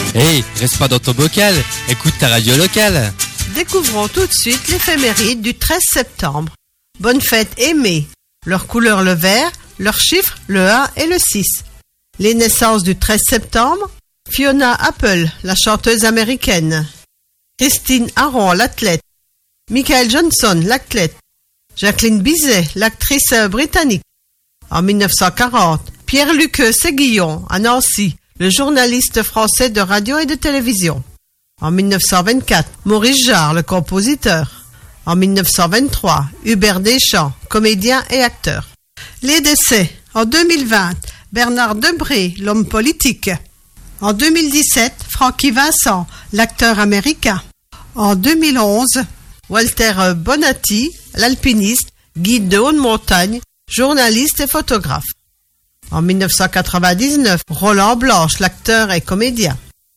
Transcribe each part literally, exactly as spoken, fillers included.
Hey, reste pas dans ton bocal, écoute ta radio locale. Découvrons tout de suite l'éphéméride du treize septembre. Bonne fête aimée. Leur couleur le vert, leur chiffre le un et le six. Les naissances du treize septembre. Fiona Apple, la chanteuse américaine. Christine Aron, l'athlète. Michael Johnson, l'athlète. Jacqueline Bisset, l'actrice britannique. En mille neuf cent quarante, Pierre-Luc Séguillon, à Nancy, le journaliste français de radio et de télévision. En mille neuf cent vingt-quatre, Maurice Jarre, le compositeur. En mille neuf cent vingt-trois, Hubert Deschamps, comédien et acteur. Les décès. En deux mille vingt, Bernard Debré, l'homme politique. En deux mille dix-sept, Francky Vincent, l'acteur américain. En deux mille onze, Walter Bonatti, l'alpiniste, guide de haute montagne, journaliste et photographe. En mille neuf cent quatre-vingt-dix-neuf, Roland Blanche, l'acteur et comédien.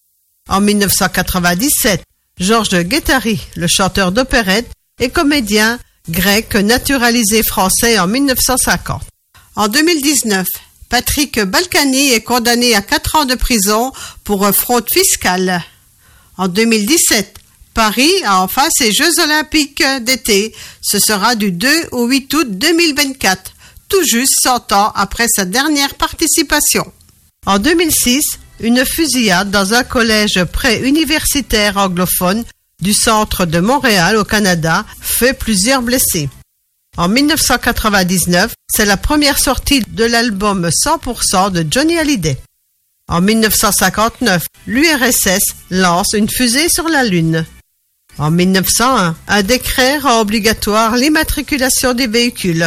En mille neuf cent quatre-vingt-dix-sept, Georges Guettari, le chanteur d'opérette et comédien grec naturalisé français en mille neuf cent cinquante. En deux mille dix-neuf, Patrick Balkany est condamné à quatre ans de prison pour fraude fiscale. En deux mille dix-sept, Paris a enfin ses Jeux Olympiques d'été. Ce sera du deux au huit août deux mille vingt-quatre, tout juste cent ans après sa dernière participation. En deux mille six, une fusillade dans un collège pré-universitaire anglophone du centre de Montréal au Canada fait plusieurs blessés. En mille neuf cent quatre-vingt-dix-neuf, c'est la première sortie de l'album cent pour cent de Johnny Hallyday. En mille neuf cent cinquante-neuf, l'U R S S lance une fusée sur la Lune. En mille neuf cent un, un décret rend obligatoire l'immatriculation des véhicules.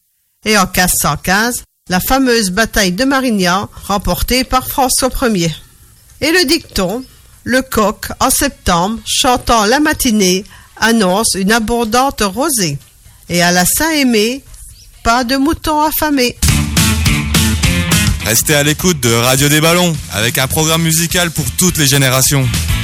Et en mille cinq cent quinze, la fameuse bataille de Marignan, remportée par François Ier. Et le dicton, le coq, en septembre, chantant la matinée, annonce une abondante rosée. Et à la Saint-Aimé, pas de moutons affamés. Restez à l'écoute de Radio des Ballons, avec un programme musical pour toutes les générations.